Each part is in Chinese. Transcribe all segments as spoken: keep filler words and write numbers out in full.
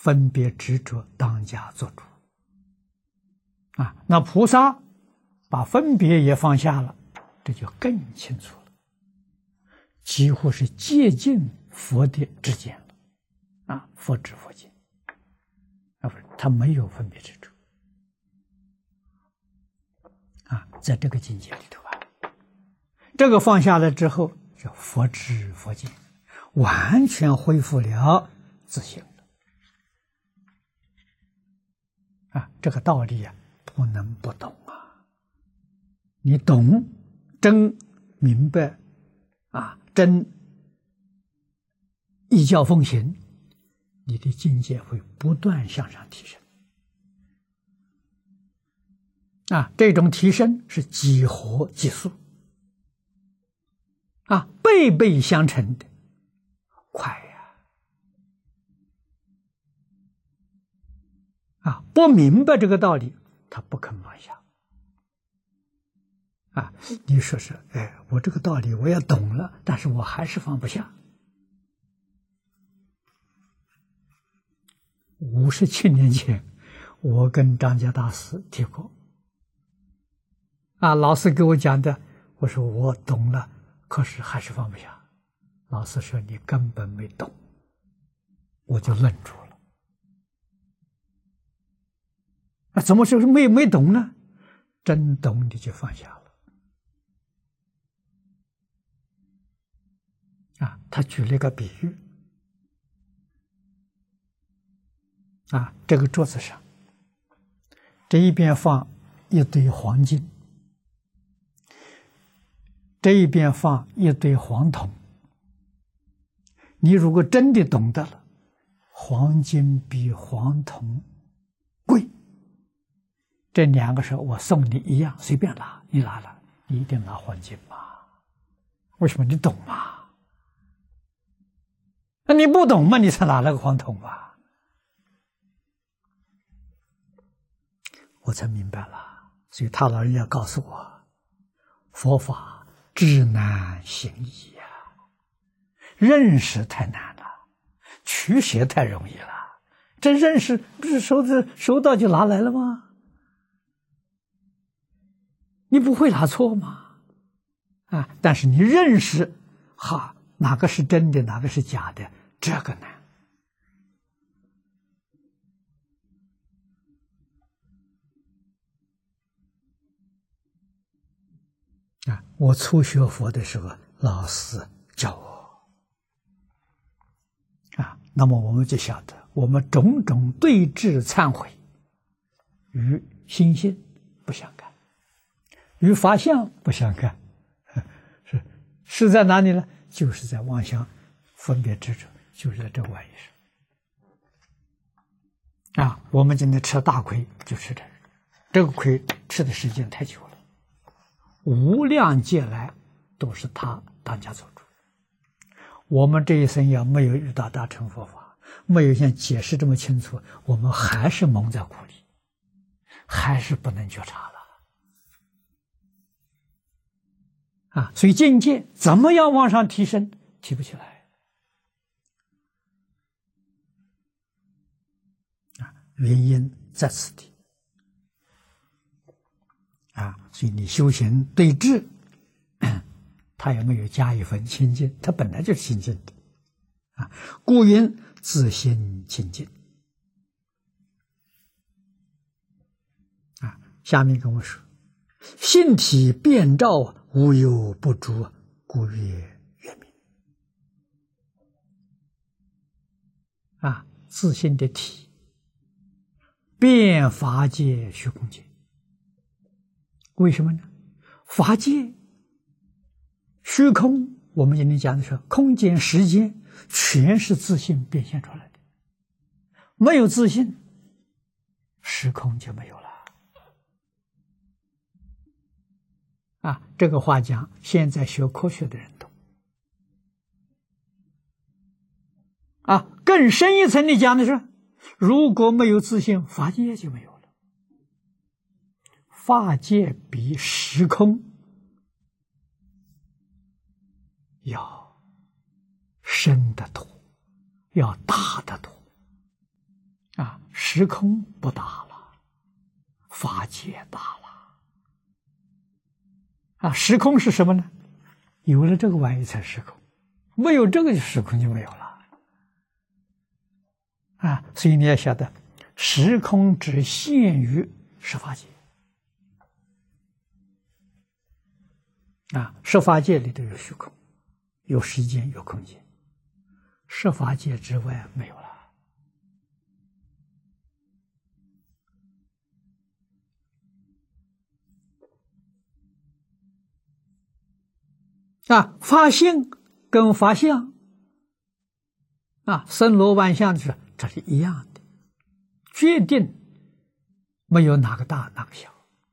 分别执着当家做主啊。那菩萨把分别也放下了，这就更清楚了，几乎是接近佛的之间了啊。佛知佛见啊，不是他没有分别执着啊，在这个境界里头啊，这个放下来之后，叫佛知佛见，完全恢复了自性了啊。这个道理啊，不能不懂啊。你懂，真明白啊，真依教奉行，你的境界会不断向上提升啊。这种提升是几何几速啊，倍倍相乘的，快呀！啊，不明白这个道理，他不肯放下啊。你说是，哎，我这个道理我也懂了，但是我还是放不下。五十七年前，我跟张家大师提过，啊，老师给我讲的，我说我懂了，可是还是放不下。老师说你根本没懂，我就愣住了。那怎么说是没没懂呢？真懂你就放下了。啊，他举了一个比喻。啊，这个桌子上，这一边放一堆黄金，这一边放一堆黄铜。你如果真的懂得了，黄金比黄铜贵，这两个时候我送你一样，随便拿，你拿了，你一定拿黄金嘛？为什么？你懂吗？那你不懂嘛，你才拿了个黄铜吧？我才明白了，所以他老人家告诉我，佛法至难行易呀，认识太难了，取舍太容易了。这认识不是收的收到就拿来了吗？你不会拿错吗？啊！但是你认识，哈，哪个是真的，哪个是假的，这个难。啊！我初学佛的时候，老师教我啊，那么我们就晓得，我们种种对治忏悔，与心性不相干，与法相不相干，是是在哪里呢？就是在妄想分别执着，就是在这玩意上啊。我们今天吃大亏，就吃这这个亏吃的时间太久了。无量劫来都是他当家做主，我们这一生要没有遇到大乘佛法，没有像解释这么清楚，我们还是蒙在鼓里，还是不能觉察了啊！所以境界怎么样往上提升，提不起来啊！原因在此地啊，所以你修行对治，他也没有加一分清净，他本来就是清净的啊。故云自心清净啊。下面跟我说，性体遍照，无有不著，故曰圆明啊。自性的体遍法界虚空界。为什么呢？法界、虚空，我们今天讲的是空间、时间，全是自性变现出来的。没有自性，时空就没有了。啊，这个话讲，现在学科学的人懂。啊，更深一层的讲的是，如果没有自性，法界就没有了。法界比时空要深得多，要大得多时空不大了，法界大了。啊，时空是什么呢？有了这个玩意才时空，没有这个时空就没有了。啊，所以你要晓得，时空只限于十法界。啊，十法界里头有虚空，有时间，有空间，十法界之外没有了。啊，法性跟法相，啊，森罗万象就是这是一样的，决定没有哪个大哪个小，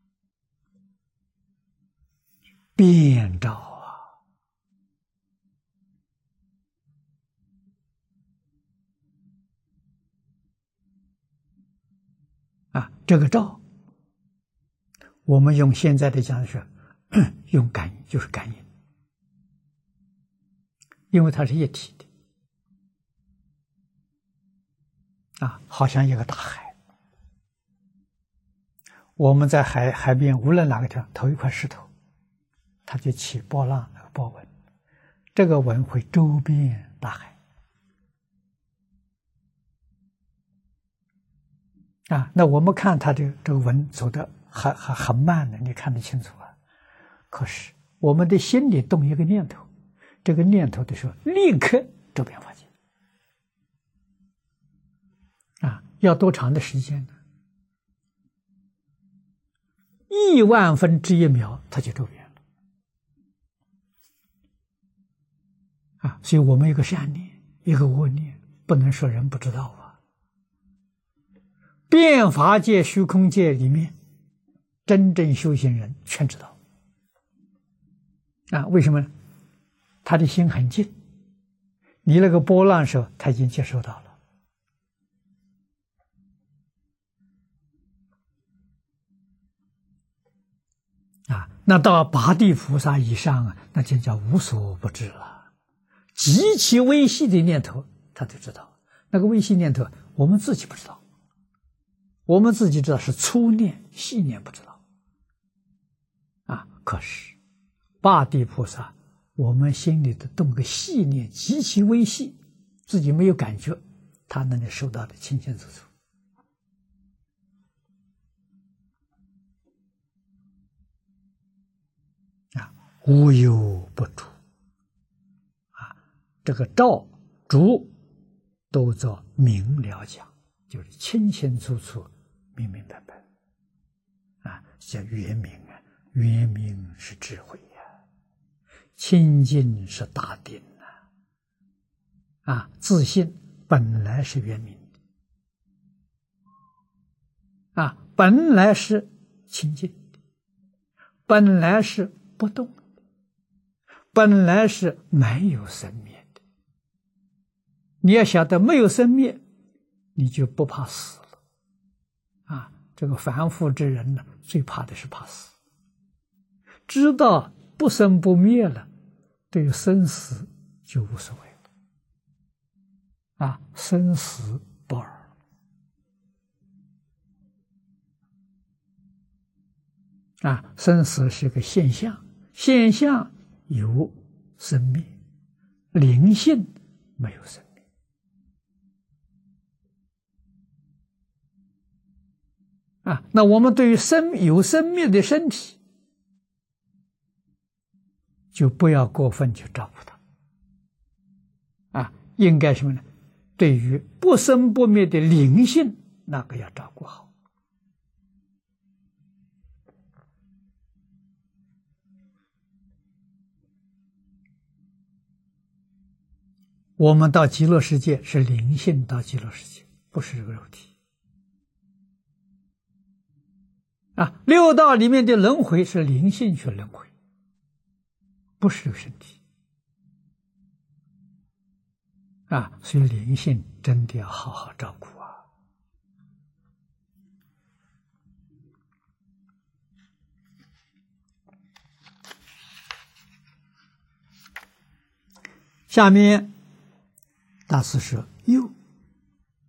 变照啊！啊，这个照，我们用现在的讲是用感应，就是感应。因为它是一体的，啊，好像一个大海。我们在海海边，无论哪个地方投一块石头，它就起波浪、那个波纹，这个纹会周遍大海。啊，那我们看它的这个纹走的还还很慢的，你看得清楚啊。可是我们的心里动一个念头。这个念头的时候，立刻周遍法界。啊，要多长的时间呢？亿万分之一秒，它就周遍了。啊，所以我们一个善念，一个恶念，不能说人不知道啊。变法界、虚空界里面，真正修行人全知道。啊，为什么呢？他的心很静，你那个波浪的时候，他已经接收到了。啊，那到八地菩萨以上啊，那就叫无所不知了。极其微细的念头，他都知道。那个微细念头，我们自己不知道，我们自己知道是粗念、细念不知道。啊，可是八地菩萨。我们心里的动个细念极其微细，自己没有感觉，他能够收到的清清楚楚。啊，无有不著。啊，这个照、主都做明了讲，就是清清楚楚、明明白白。啊，叫圆明啊，圆明是智慧。清净是大定啊！啊，自信本来是圆明的，啊，本来是清净的，本来是不动的，本来是没有生灭的。你要晓得没有生灭，你就不怕死了。啊，这个凡夫之人呢，最怕的是怕死，知道不生不灭了，对于生死就无所谓了。啊，生死不二。啊，生死是个现象，现象有生灭，灵性没有生灭。啊，那我们对于生有生灭的身体，就不要过分去照顾它。啊，应该什么呢？对于不生不灭的灵性，那个要照顾好。我们到极乐世界是灵性到极乐世界，不是这个肉体。啊，六道里面的轮回是灵性去轮回，不是这个身体。啊，所以灵性真的要好好照顾啊。下面大师说：“又